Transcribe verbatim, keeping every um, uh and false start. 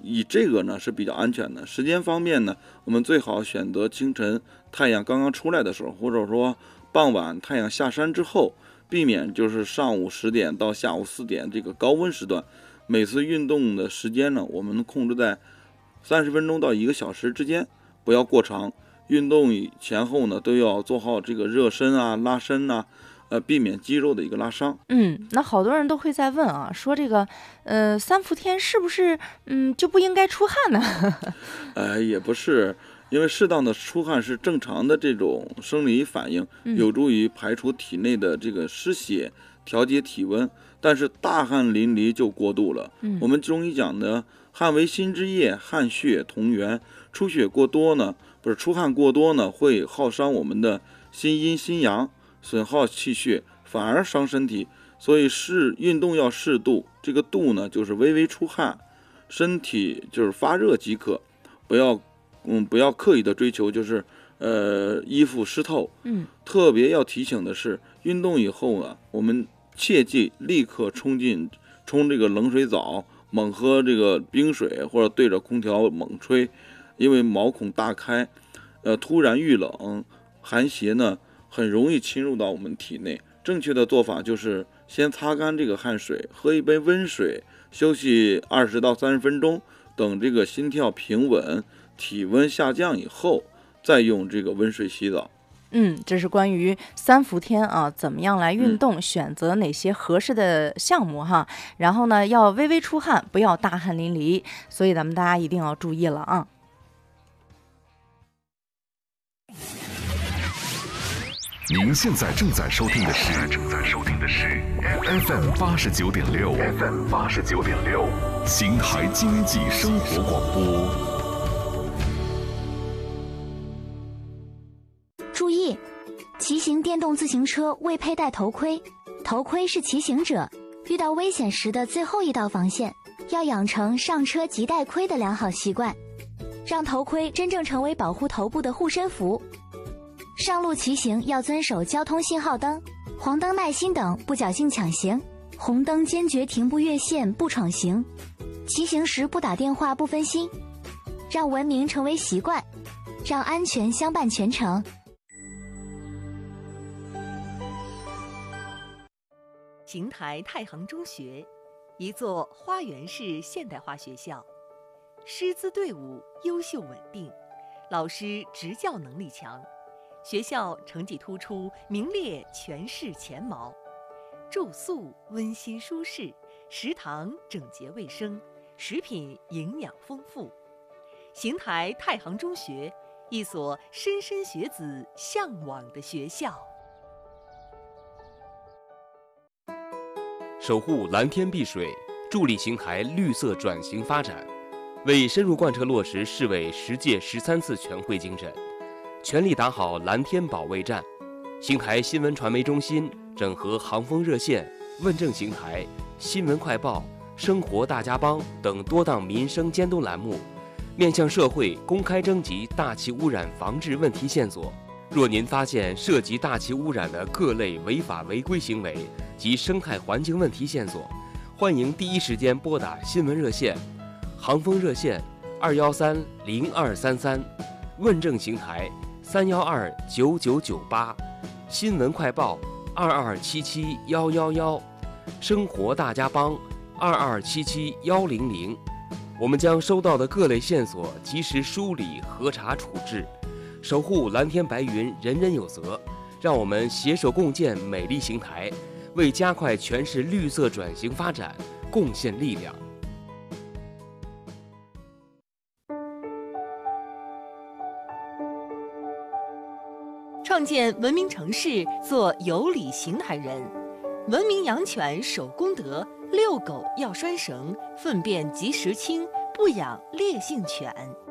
以这个呢是比较安全的。时间方面呢，我们最好选择清晨太阳刚刚出来的时候，或者说傍晚太阳下山之后，避免就是上午十点到下午四点这个高温时段。每次运动的时间呢，我们控制在三十分钟到一个小时之间，不要过长。运动前后呢，都要做好这个热身啊、拉伸啊，呃，避免肌肉的一个拉伤。 嗯，那好多人都会在问啊，说这个，呃，三伏天是不是，嗯，就不应该出汗呢？ 呃，也不是，因为适当的出汗是正常的这种生理反应，有助于排除体内的这个湿血，调节体温。但是大汗淋漓就过度了。嗯，我们中医讲的汗为心之液，汗血同源。出血过多呢，不是出汗过多呢，会耗伤我们的心阴心阳，损耗气血，反而伤身体。所以是运动要适度，这个度呢，就是微微出汗，身体就是发热即可，不要嗯不要刻意的追求就是呃衣服湿透。嗯，特别要提醒的是，运动以后呢，我们切记立刻冲进冲这个冷水澡，猛喝这个冰水，或者对着空调猛吹，因为毛孔大开，呃，突然遇冷，寒邪呢很容易侵入到我们体内。正确的做法就是先擦干这个汗水，喝一杯温水，休息二十到三十分钟，等这个心跳平稳，体温下降以后，再用这个温水洗澡。 嗯，这是关于三伏天啊，怎么样来运动，嗯、选择哪些合适的项目哈。然后呢，要微微出汗，不要大汗淋漓。所以咱们大家一定要注意了啊。 您现在正在收听的是正在收听的是 F M 八十九点六 F M 八十九点六邢台经济生活广播。 注意，骑行电动自行车未佩戴头盔，头盔是骑行者遇到危险时的最后一道防线，要养成上车即戴盔的良好习惯，让头盔真正成为保护头部的护身符。上路骑行要遵守交通信号灯、黄灯耐心等，不侥幸抢行，红灯坚决停步越线不闯行，骑行时不打电话不分心，让文明成为习惯，让安全相伴全程。 邢台太行中学，一座花园式现代化学校，师资队伍优秀稳定，老师执教能力强，学校成绩突出，名列全市前茅。住宿温馨舒适，食堂整洁卫生，食品营养丰富。邢台太行中学，一所莘莘学子向往的学校。 守护蓝天碧水，助力邢台绿色转型发展，为深入贯彻落实市委十届十三次全会精神，全力打好蓝天保卫战。邢台新闻传媒中心整合航风热线、问政邢台、新闻快报、生活大家帮等多档民生监督栏目，面向社会公开征集大气污染防治问题线索。若您发现涉及大气污染的各类违法违规行为及生态环境问题线索，欢迎第一时间拨打新闻热线、航风热线二幺三零二三三，问政邢台三幺二九九九八，新闻快报二二七七幺幺幺，生活大家帮二二七七幺零零。我们将收到的各类线索及时梳理、核查、处置，守护蓝天白云，人人有责。让我们携手共建美丽邢台，为加快全市绿色转型发展贡献力量。 创建文明城市，做有礼邢台人。文明养犬守公德，遛狗要拴绳，粪便及时清，不养烈性犬。